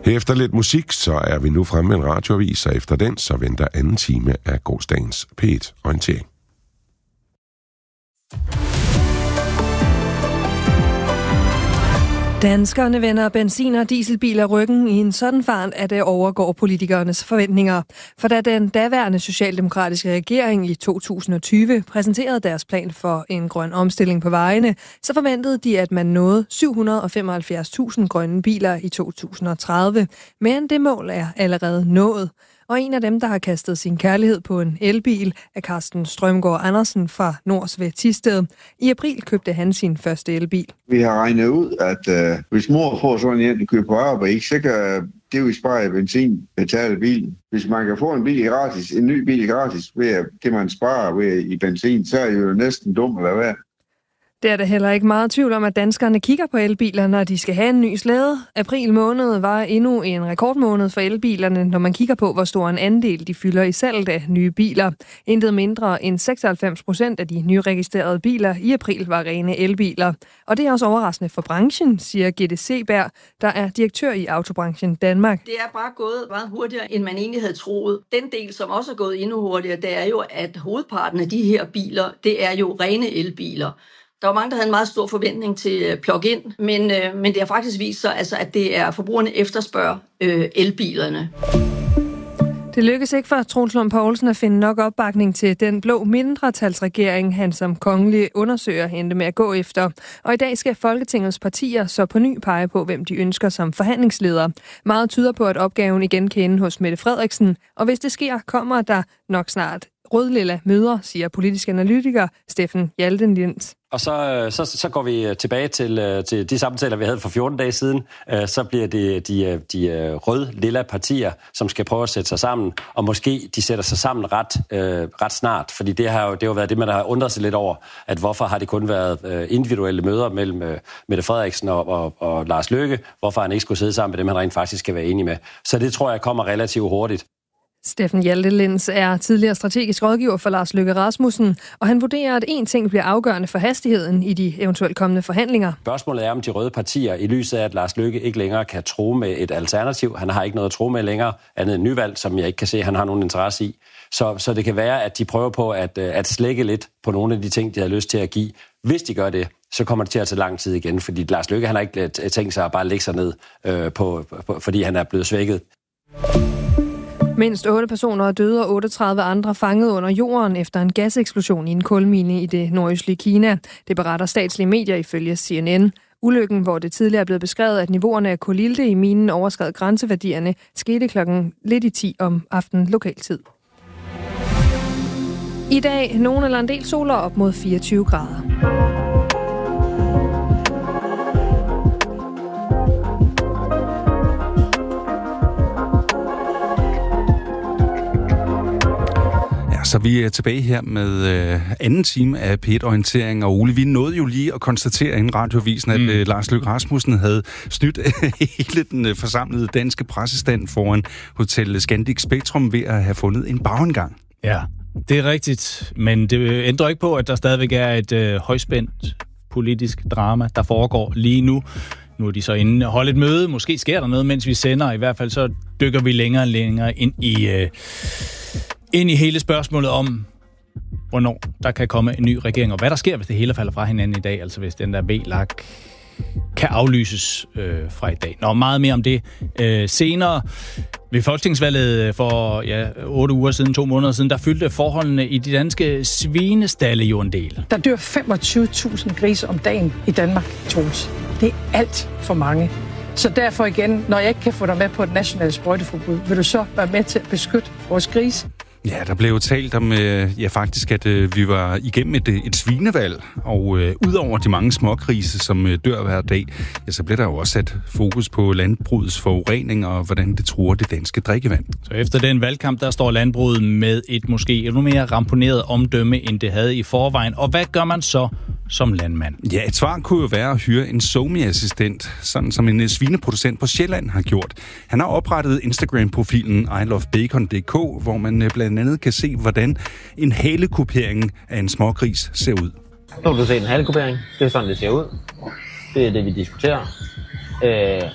Efter lidt musik, så er vi nu fremme med en radioavis, og efter den, så venter anden time af gårsdagens P1-orientering. Danskerne vender benzin- og dieselbiler ryggen i en sådan fart, at det overgår politikernes forventninger. For da den daværende socialdemokratiske regering i 2020 præsenterede deres plan for en grøn omstilling på vejene, så forventede de, at man nåede 775.000 grønne biler i 2030. Men det mål er allerede nået. Og en af dem, der har kastet sin kærlighed på en elbil, er Carsten Strømgaard Andersen fra Nors ved Thisted. I april købte han sin første elbil. Vi har regnet ud, at hvis mor får sådan en køb på arbejde, så kan det jo spare benzin, betale bilen. Hvis man kan få en ny bil gratis ved det, man sparer ved i benzin, så er det jo næsten dumt at lade være. Det er der heller ikke meget tvivl om, at danskerne kigger på elbiler, når de skal have en ny slæde. April måned var endnu en rekordmåned for elbilerne, når man kigger på, hvor stor en andel de fylder i salget af nye biler. Intet mindre end 96% af de nyregistrerede biler i april var rene elbiler. Og det er også overraskende for branchen, siger Gitte Seberg, der er direktør i Autobranchen Danmark. Det er bare gået meget hurtigere, end man egentlig havde troet. Den del, som også er gået endnu hurtigere, det er jo, at hovedparten af de her biler, det er jo rene elbiler. Der var mange, der havde en meget stor forventning til plug-in, men det har faktisk vist sig, altså, at det er forbrugerne efterspørger elbilerne. Det lykkedes ikke for Troels Lund Poulsen at finde nok opbakning til den blå mindretalsregering, han som kongelig undersøger endte med at gå efter. Og i dag skal Folketingets partier så på ny pege på, hvem de ønsker som forhandlingsleder. Meget tyder på, at opgaven igen kan ende hos Mette Frederiksen, og hvis det sker, kommer der nok snart rød-lilla møder, siger politisk analytiker Steffen Hjaltelins. Og så går vi tilbage til de samtaler, vi havde for 14 dage siden. Så bliver det de rød-lilla partier, som skal prøve at sætte sig sammen, og måske de sætter sig sammen ret snart, fordi det har jo været det, man har undret sig lidt over, at hvorfor har det kun været individuelle møder mellem Mette Frederiksen og Lars Løkke, hvorfor han ikke skulle sidde sammen med dem, han rent faktisk skal være enig med. Så det tror jeg kommer relativt hurtigt. Steffen Hjaltelins er tidligere strategisk rådgiver for Lars Løkke Rasmussen, og han vurderer, at én ting bliver afgørende for hastigheden i de eventuelt kommende forhandlinger. Spørgsmålet er, om de røde partier, i lyset af, at Lars Løkke ikke længere kan tro med et alternativ, han har ikke noget at tro med længere, andet end nyvalg, som jeg ikke kan se, han har nogen interesse i. Så det kan være, at de prøver på at slække lidt på nogle af de ting, de har lyst til at give. Hvis de gør det, så kommer det til at tage lang tid igen, fordi Lars Løkke, han har ikke tænkt sig at bare lægge sig ned, fordi han er blevet svækket. Mindst 8 personer er døde og 38 andre fanget under jorden efter en gaseksplosion i en kulmine i det nordøstlige Kina. Det beretter statslige medier ifølge CNN. Ulykken, hvor det tidligere er blevet beskrevet, at niveauerne af kulilte i minen overskred grænseværdierne, skete klokken lidt i 10 om aftenen lokaltid. I dag nogen eller en del soler op mod 24 grader. Så vi er tilbage her med anden time af P1-orientering, og Ole, vi nåede jo lige at konstatere i radioavisen, at Lars Løkke Rasmussen havde snydt hele den forsamlede danske pressestand foran Hotel Scandic Spectrum ved at have fundet en bagindgang. Ja, det er rigtigt, men det ændrer ikke på, at der stadigvæk er et højspændt politisk drama, der foregår lige nu. Nu er de så inde og holde et møde. Måske sker der noget, mens vi sender. I hvert fald så dykker vi længere og længere ind i hele spørgsmålet om, hvornår der kan komme en ny regering, og hvad der sker, hvis det hele falder fra hinanden i dag, altså hvis den der VLAK kan aflyses fra i dag. Nå, meget mere om det senere. Ved folketingsvalget for 8 uger siden, 2 måneder siden, der fyldte forholdene i de danske svinestalde jo en del. Der dør 25.000 grise om dagen i Danmark, Troels. Det er alt for mange. Så derfor igen, når jeg ikke kan få dig med på et nationalt sprøjteforbud, vil du så være med til at beskytte vores grise? Ja, der blev jo talt om, faktisk, at vi var igennem et svinevalg, og udover de mange smågrise, som dør hver dag, så blev der jo også sat fokus på landbrugets forurening og hvordan det truer det danske drikkevand. Så efter den valgkamp, der står landbruget med et måske endnu mere ramponeret omdømme, end det havde i forvejen. Og hvad gør man så som landmand? Ja, et svar kunne jo være at hyre en somi-assistent, sådan som en svineproducent på Sjælland har gjort. Han har oprettet Instagram-profilen ilovebacon.dk, hvor man blandt andet kan se, hvordan en halekupering af en smågris ser ud. Nu har du set en halekupering. Det er sådan, det ser ud. Det er det, vi diskuterer.